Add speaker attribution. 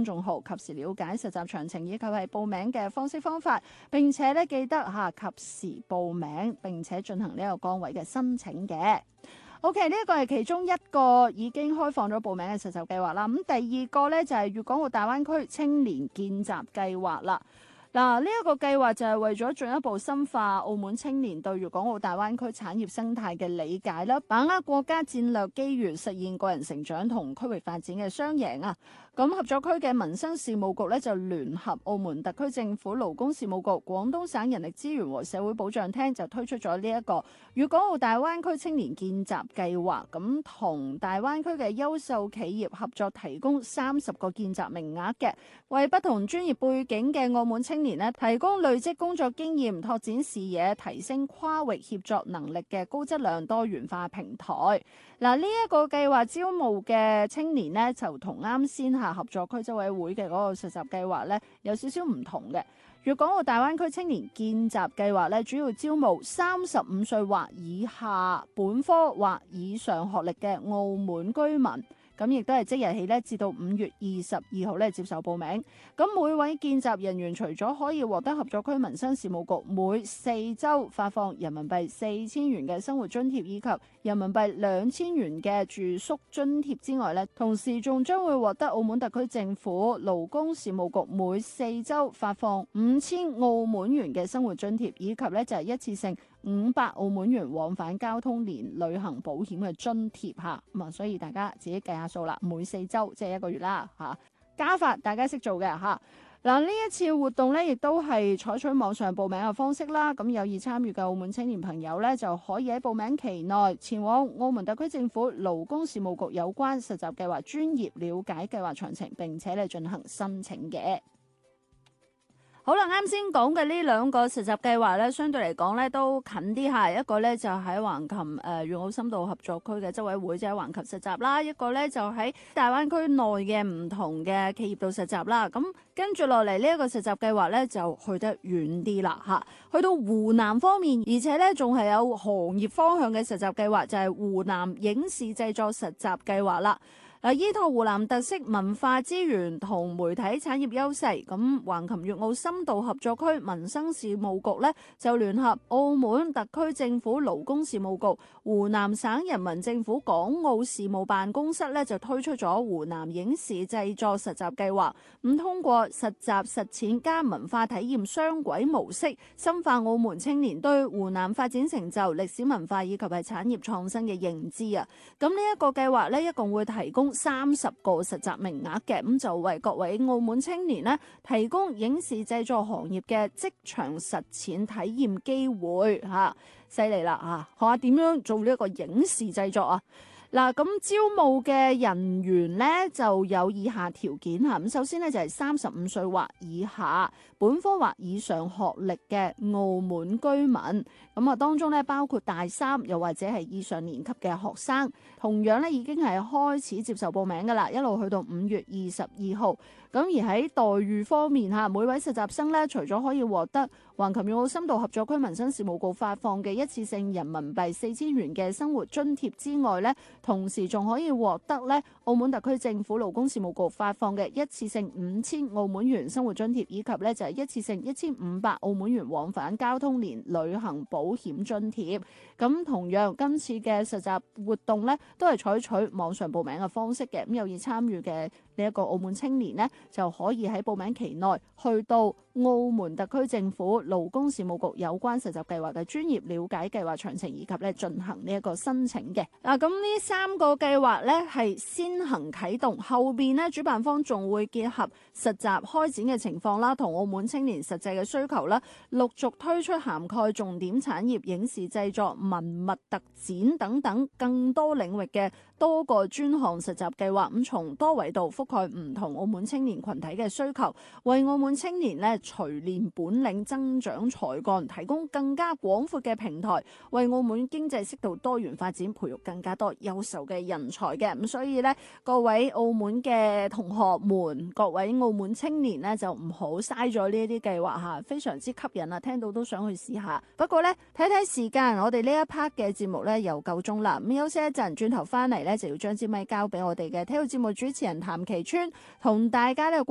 Speaker 1: 公眾號，及時了解實習詳情以及係報名嘅方式方法。並且咧記得及時報名，並且進行呢個崗位嘅申請嘅。OK， 呢一個係其中一個已經開放咗報名嘅實習計劃啦。咁第二個咧就係粵港澳大灣區青年見習計劃啦。嗱，呢一個計劃就係為咗進一步深化澳門青年對粵港澳大灣區產業生態嘅理解啦，把握國家戰略機遇，實現個人成長同區域發展嘅雙贏啊！咁合作區嘅民生事務局咧就聯合澳門特區政府勞工事務局、廣東省人力資源和社會保障廳就推出咗呢一個粵港澳大灣區青年見習計劃，咁同大灣區嘅優秀企業合作，提供30個見習名額嘅，為不同專業背景嘅澳門青年咧提供累積工作經驗、拓展視野、提升跨域協作能力嘅高質量多元化平台。嗱，呢一個計劃招募嘅青年呢，就同啱先下合作區執委會嘅嗰個實習計劃呢有少少唔同嘅。粵港澳大灣區青年見習計劃呢，主要招募35歲或以下、本科或以上學歷嘅澳門居民。咁亦都係即日起咧，至到5月22號咧接受報名。咁每位見習人員除咗可以獲得合作區民生事務局每4週發放人民幣4000元嘅生活津貼，以及人民幣2000元嘅住宿津貼之外咧，同時仲將會獲得澳門特區政府勞工事務局每4週發放5000澳門元嘅生活津貼，以及咧就係一次性500澳門元往返交通年旅行保險嘅津貼嚇。咁啊，所以大家自己計下數啦，每4週即係1個月啦嚇。加法大家識做嘅嚇。嗱，呢一次活動咧，亦都係採取網上報名嘅方式啦。咁有意參與嘅澳門青年朋友咧，就可以喺報名期內前往澳門特區政府勞工事務局有關實習計劃專頁了解計劃詳情，並且咧進行申請嘅。好啦，啱先講嘅呢2個實習計劃咧，相對嚟講咧都近啲下。一個咧就喺橫琴粵澳深度合作區嘅執委會，即係橫琴實習啦；一個咧就喺大灣區內嘅唔同嘅企業度實習啦。咁跟住落嚟呢一個實習計劃咧就去得遠啲啦嚇，去到湖南方面，而且咧仲係有行業方向嘅實習計劃，就係湖南影視製作實習計劃啦。依託湖南特色文化資源同媒體產業優勢，咁橫琴粵澳深度合作區民生事務局咧就聯合澳門特區政府勞工事務局、湖南省人民政府港澳事務辦公室咧就推出咗湖南影視製作實習計劃，咁通過實習實踐加文化體驗雙軌模式，深化澳門青年對湖南發展成就、歷史文化以及係產業創新嘅認知啊！咁呢一個計劃咧一共會提供30個實習名額嘅，咁就為各位澳門青年呢提供影視製作行業嘅職場實踐體驗機會嚇，犀利啦嚇！學下點樣做呢一個影視製作啊！嗱，咁招募嘅人員呢就有以下條件嚇，咁首先呢就係35歲或以下、本科或以上學歷嘅澳門居民，咁啊當中呢包括大3又或者係以上年級嘅學生，同樣呢已經係開始接受報名㗎啦，一路去到5月22號。咁而喺待遇方面嚇，每位實習生呢除咗可以獲得橫琴粵澳深度合作區民生事務局發放嘅一次性人民幣4000元嘅生活津貼之外呢，同時仲可以獲得咧澳門特區政府勞工事務局發放嘅一次性5000澳門元生活津貼，以及咧就係一次性1500澳門元往返交通年旅行保險津貼。咁同樣今次嘅實習活動咧都係採取網上報名嘅方式嘅，咁有意參與嘅呢一個澳門青年呢，就可以喺報名期內去到澳門特區政府勞工事務局有關實習計劃嘅專頁了解計劃詳情，以及咧進行呢一個申請嘅。咁呢3個計劃咧係先行啟動，後邊咧主辦方仲會結合實習開展嘅情況啦，同澳門青年實際嘅需求啦，陸續推出涵蓋重點產業、影視製作、文物特展等等更多領域嘅多個專項實習計劃，咁從多維度覆蓋唔同澳門青年群體嘅需求，為澳門青年咧錘煉本領、增長才幹，提供更加廣闊嘅平台，為澳門經濟適度多元發展培育更加多優秀嘅人才嘅。咁所以咧，各位澳門嘅同學們，各位澳門青年咧，就唔好嘥咗呢一啲計劃嚇，非常之吸引啊！聽到都想去試下。不過咧，睇睇時間，我哋呢一 part 嘅節目咧又夠鐘啦。咁休息一陣，轉頭翻嚟咧就要將支咪交俾我哋嘅體育節目主持人譚其川，同大家咧。